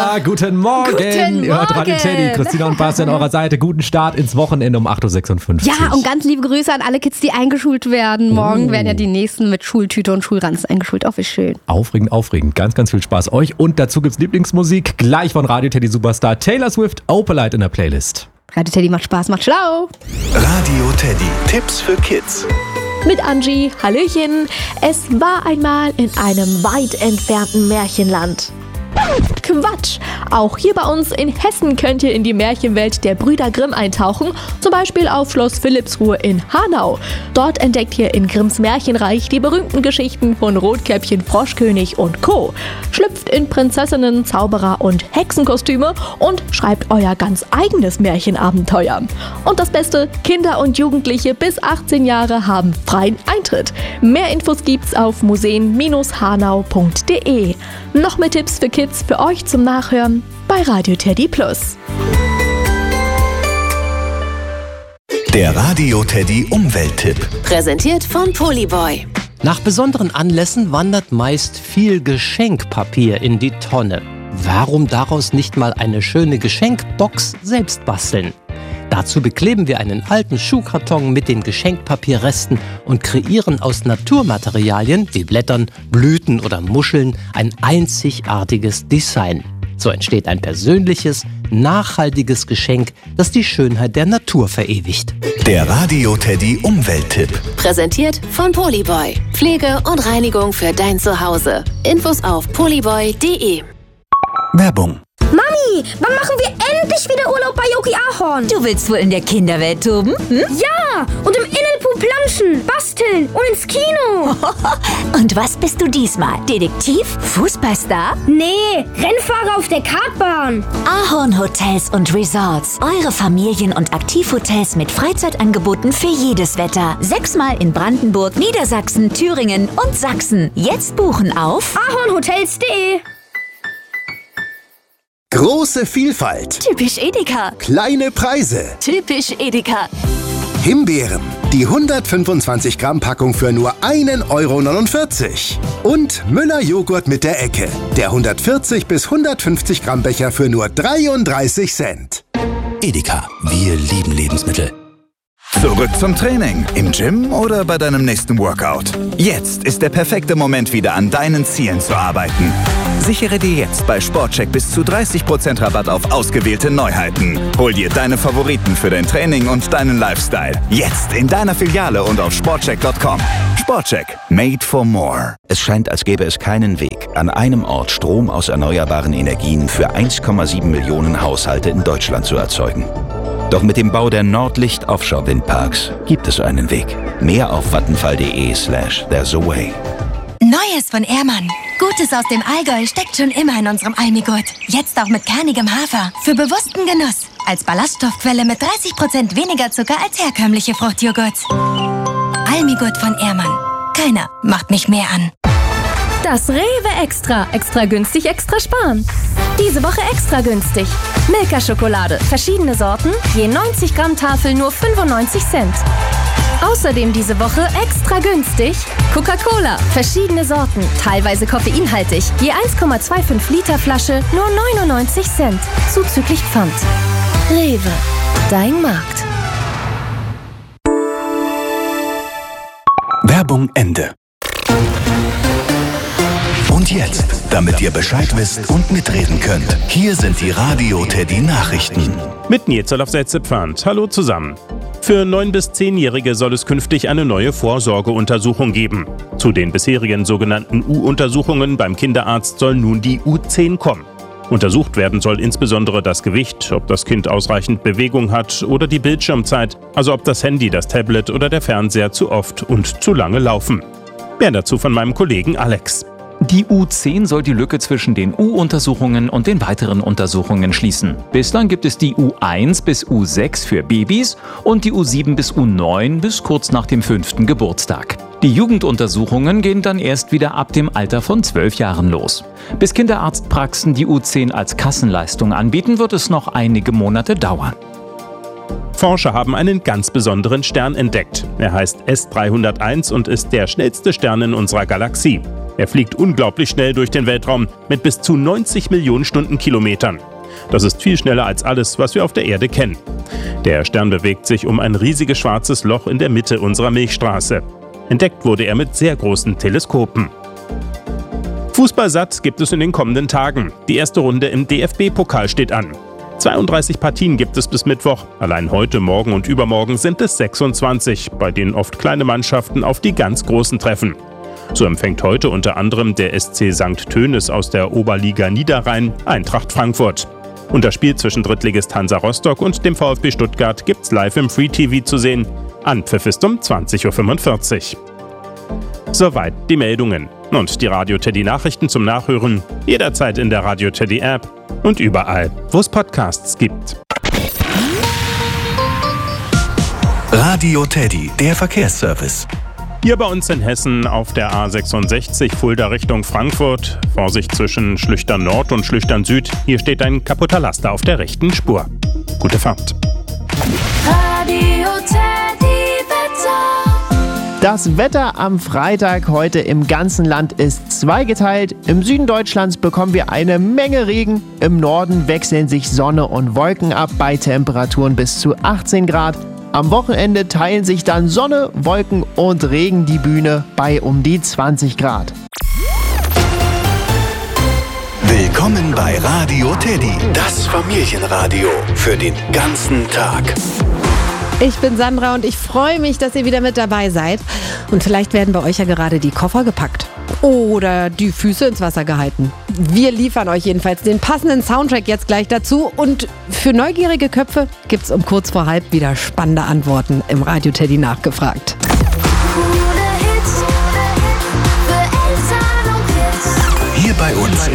Guten Morgen. Ihr hört Radio Teddy, Christina und Basti an eurer Seite. Guten Start ins Wochenende um 8.56 Uhr. Ja, und ganz liebe Grüße an alle Kids, die eingeschult werden. Morgen werden ja die nächsten mit Schultüte und Schulranz eingeschult. Auch wie schön. Aufregend. Ganz, ganz viel Spaß euch. Und dazu gibt's Lieblingsmusik. Gleich von Radio Teddy Superstar Taylor Swift, Opalite in der Playlist. Radio Teddy macht Spaß, macht schlau. Radio Teddy, Tipps für Kids. Mit Angie, Hallöchen. Es war einmal in einem weit entfernten Märchenland. Quatsch! Auch hier bei uns in Hessen könnt ihr in die Märchenwelt der Brüder Grimm eintauchen, zum Beispiel auf Schloss Philippsruhe in Hanau. Dort entdeckt ihr in Grimms Märchenreich die berühmten Geschichten von Rotkäppchen, Froschkönig und Co. Schlüpft in Prinzessinnen, Zauberer und Hexenkostüme und schreibt euer ganz eigenes Märchenabenteuer. Und das Beste, Kinder und Jugendliche bis 18 Jahre haben freien Eintritt. Mehr Infos gibt's auf museen-hanau.de. Noch mehr Tipps für Kids für euch zum Nachhören bei Radio Teddy Plus. Der Radio Teddy Umwelttipp. Präsentiert von Polyboy. Nach besonderen Anlässen wandert meist viel Geschenkpapier in die Tonne. Warum daraus nicht mal eine schöne Geschenkbox selbst basteln? Dazu bekleben wir einen alten Schuhkarton mit den Geschenkpapierresten und kreieren aus Naturmaterialien wie Blättern, Blüten oder Muscheln ein einzigartiges Design. So entsteht ein persönliches, nachhaltiges Geschenk, das die Schönheit der Natur verewigt. Der Radio Teddy Umwelttipp. Präsentiert von Polyboy. Pflege und Reinigung für dein Zuhause. Infos auf polyboy.de. Werbung. Mami, wann machen wir endlich wieder Urlaub bei Yogi Ahorn? Du willst wohl in der Kinderwelt toben? Ja, und im Innenpool planschen, basteln und ins Kino. Und was bist du diesmal? Detektiv? Fußballstar? Nee, Rennfahrer auf der Kartbahn. Ahorn Hotels und Resorts. Eure Familien- und Aktivhotels mit Freizeitangeboten für jedes Wetter. 6-mal in Brandenburg, Niedersachsen, Thüringen und Sachsen. Jetzt buchen auf ahornhotels.de. Große Vielfalt. Typisch Edeka. Kleine Preise. Typisch Edeka. Himbeeren. Die 125 Gramm Packung für nur 1,49 €. Und Müller Joghurt mit der Ecke. Der 140 bis 150 Gramm Becher für nur 33 Cent. Edeka. Wir lieben Lebensmittel. Zurück zum Training. Im Gym oder bei deinem nächsten Workout. Jetzt ist der perfekte Moment, wieder an deinen Zielen zu arbeiten. Sichere dir jetzt bei Sportcheck bis zu 30% Rabatt auf ausgewählte Neuheiten. Hol dir deine Favoriten für dein Training und deinen Lifestyle. Jetzt in deiner Filiale und auf sportcheck.com. Sportcheck. Made for more. Es scheint, als gäbe es keinen Weg, an einem Ort Strom aus erneuerbaren Energien für 1,7 Millionen Haushalte in Deutschland zu erzeugen. Doch mit dem Bau der Nordlicht Offshore Windparks gibt es einen Weg. Mehr auf vattenfall.de/there's a way. Neues von Ehrmann. Gutes aus dem Allgäu steckt schon immer in unserem Almigurt. Jetzt auch mit kernigem Hafer. Für bewussten Genuss. Als Ballaststoffquelle mit 30% weniger Zucker als herkömmliche Fruchtjoghurts. Almigurt von Ehrmann. Keiner macht mich mehr an. Das Rewe Extra. Extra günstig, extra sparen. Diese Woche extra günstig. Milka-Schokolade. Verschiedene Sorten. Je 90 Gramm Tafel nur 95 Cent. Außerdem diese Woche extra günstig Coca-Cola. Verschiedene Sorten. Teilweise koffeinhaltig. Je 1,25 Liter Flasche nur 99 Cent. Zuzüglich Pfand. Rewe. Dein Markt. Werbung Ende. Und jetzt, damit ihr Bescheid wisst und mitreden könnt, hier sind die Radio Teddy Nachrichten. Mit Nils Pfand. Hallo zusammen. Für 9- bis 10-Jährige soll es künftig eine neue Vorsorgeuntersuchung geben. Zu den bisherigen sogenannten U-Untersuchungen beim Kinderarzt soll nun die U10 kommen. Untersucht werden soll insbesondere das Gewicht, ob das Kind ausreichend Bewegung hat oder die Bildschirmzeit, also ob das Handy, das Tablet oder der Fernseher zu oft und zu lange laufen. Mehr dazu von meinem Kollegen Alex. Die U10 soll die Lücke zwischen den U-Untersuchungen und den weiteren Untersuchungen schließen. Bislang gibt es die U1 bis U6 für Babys und die U7 bis U9 bis kurz nach dem 5. Geburtstag. Die Jugenduntersuchungen gehen dann erst wieder ab dem Alter von 12 Jahren los. Bis Kinderarztpraxen die U10 als Kassenleistung anbieten, wird es noch einige Monate dauern. Forscher haben einen ganz besonderen Stern entdeckt. Er heißt S301 und ist der schnellste Stern in unserer Galaxie. Er fliegt unglaublich schnell durch den Weltraum mit bis zu 90 Millionen Stundenkilometern. Das ist viel schneller als alles, was wir auf der Erde kennen. Der Stern bewegt sich um ein riesiges schwarzes Loch in der Mitte unserer Milchstraße. Entdeckt wurde er mit sehr großen Teleskopen. Fußballsatt gibt es in den kommenden Tagen. Die erste Runde im DFB-Pokal steht an. 32 Partien gibt es bis Mittwoch. Allein heute, morgen und übermorgen sind es 26, bei denen oft kleine Mannschaften auf die ganz Großen treffen. So empfängt heute unter anderem der SC St. Tönis aus der Oberliga Niederrhein Eintracht Frankfurt. Und das Spiel zwischen Drittligist Hansa Rostock und dem VfB Stuttgart gibt's live im Free TV zu sehen. Anpfiff ist um 20:45 Uhr. Soweit die Meldungen. Und die Radio Teddy Nachrichten zum Nachhören jederzeit in der Radio Teddy App und überall, wo es Podcasts gibt. Radio Teddy, der Verkehrsservice. Hier bei uns in Hessen auf der A66 Fulda Richtung Frankfurt. Vorsicht zwischen Schlüchtern Nord und Schlüchtern Süd. Hier steht ein kaputter Laster auf der rechten Spur. Gute Fahrt. Radio Teddy Wetter. Das Wetter am Freitag heute im ganzen Land ist zweigeteilt. Im Süden Deutschlands bekommen wir eine Menge Regen. Im Norden wechseln sich Sonne und Wolken ab bei Temperaturen bis zu 18 Grad. Am Wochenende teilen sich dann Sonne, Wolken und Regen die Bühne bei um die 20 Grad. Willkommen bei Radio Teddy, das Familienradio für den ganzen Tag. Ich bin Sandra und ich freue mich, dass ihr wieder mit dabei seid. Und vielleicht werden bei euch ja gerade die Koffer gepackt oder die Füße ins Wasser gehalten. Wir liefern euch jedenfalls den passenden Soundtrack jetzt gleich dazu. Und für neugierige Köpfe gibt's um kurz vor halb wieder spannende Antworten im Radio Teddy nachgefragt. Hier bei uns